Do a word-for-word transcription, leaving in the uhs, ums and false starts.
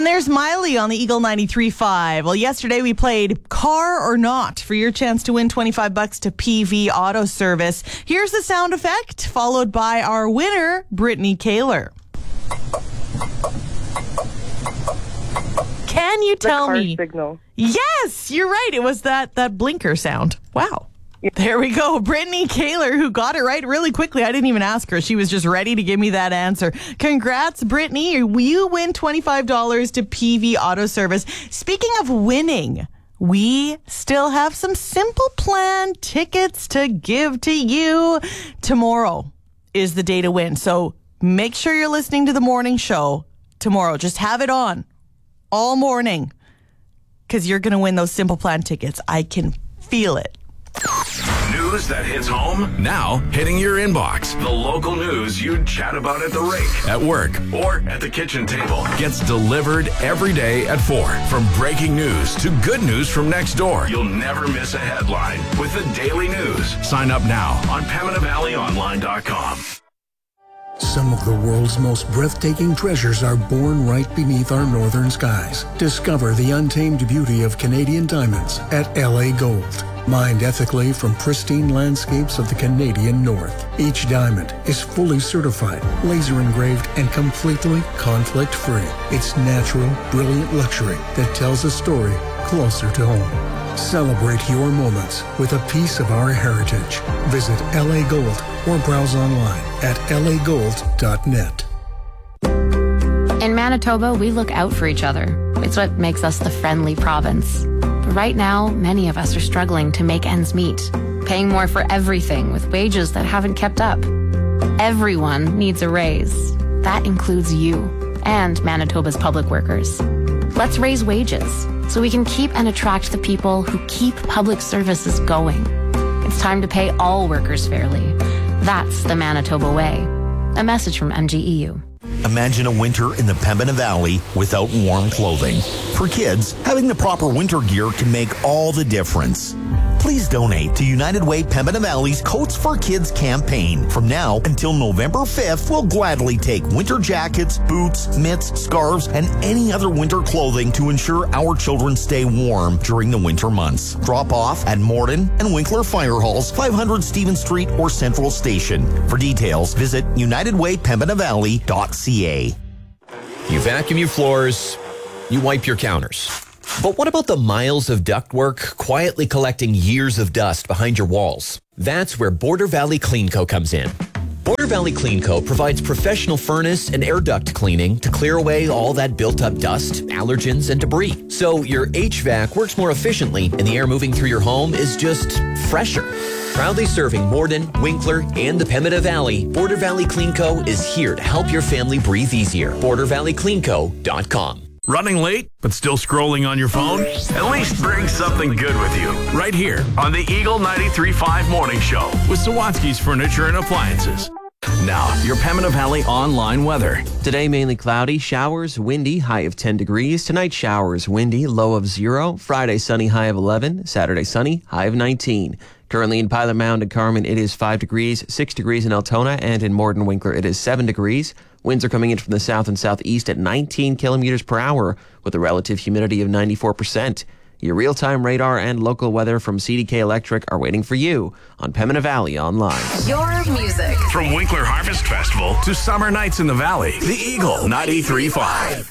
And there's Miley on the Eagle ninety-three point five. Well, yesterday we played Car or Not for your chance to win twenty-five bucks to P V Auto Service. Here's the sound effect, followed by our winner, Brittany Kaler. Can you tell the car me? Signal. Yes, you're right. It was that, that blinker sound. Wow. There we go. Brittany Kaler, who got it right really quickly. I didn't even ask her. She was just ready to give me that answer. Congrats, Brittany. You win twenty-five dollars to P V Auto Service. Speaking of winning, we still have some Simple Plan tickets to give to you. Tomorrow is the day to win. So make sure you're listening to the morning show tomorrow. Just have it on all morning because you're going to win those Simple Plan tickets. I can feel it. News that hits home, now hitting your inbox. The local news you'd chat about at the rink, at work, or at the kitchen table gets delivered every day at four. From breaking news to good news from next door, you'll never miss a headline with the Daily News. Sign up now on Pembina Valley Online dot com. Some of the world's most breathtaking treasures are born right beneath our northern skies. Discover the untamed beauty of Canadian diamonds at L A Gold. Mined ethically from pristine landscapes of the Canadian North. Each diamond is fully certified, laser engraved, and completely conflict-free. It's natural, brilliant luxury that tells a story closer to home. Celebrate your moments with a piece of our heritage. Visit L A Gold or browse online at L A gold dot net. In Manitoba, we look out for each other. It's what makes us the friendly province. But right now, many of us are struggling to make ends meet, paying more for everything with wages that haven't kept up. Everyone needs a raise. That includes you and Manitoba's public workers. Let's raise wages so we can keep and attract the people who keep public services going. It's time to pay all workers fairly. That's the Manitoba way. A message from M G E U. Imagine a winter in the Pembina Valley without warm clothing. For kids, having the proper winter gear can make all the difference. Please donate to United Way Pembina Valley's Coats for Kids campaign. From now until November fifth, we'll gladly take winter jackets, boots, mitts, scarves, and any other winter clothing to ensure our children stay warm during the winter months. Drop off at Morden and Winkler Fire Halls, five hundred Stephen Street or Central Station. For details, visit united way pembina valley dot c a. You vacuum your floors, you wipe your counters. But what about the miles of ductwork quietly collecting years of dust behind your walls? That's where Border Valley Clean Co. comes in. Border Valley Clean Co. provides professional furnace and air duct cleaning to clear away all that built-up dust, allergens, and debris. So your H V A C works more efficiently and the air moving through your home is just fresher. Proudly serving Morden, Winkler, and the Pembina Valley, Border Valley Clean Co. is here to help your family breathe easier. border valley clean co dot com. Running late, but still scrolling on your phone? At least bring something good with you. Right here on the Eagle ninety-three point five Morning Show with Sawatsky's Furniture and Appliances. Now, your Pembina Valley online weather. Today, mainly cloudy, showers, windy, high of ten degrees. Tonight, showers, windy, low of zero. Friday, sunny, high of eleven. Saturday, sunny, high of nineteen. Currently in Pilot Mound and Carmen, it is five degrees, six degrees in Altona, and in Morden Winkler, it is seven degrees. Winds are coming in from the south and southeast at nineteen kilometers per hour with a relative humidity of ninety-four percent. Your real-time radar and local weather from C D K Electric are waiting for you on Pembina Valley Online. Your music. From Winkler Harvest Festival to summer nights in the Valley, the Eagle ninety-three point five.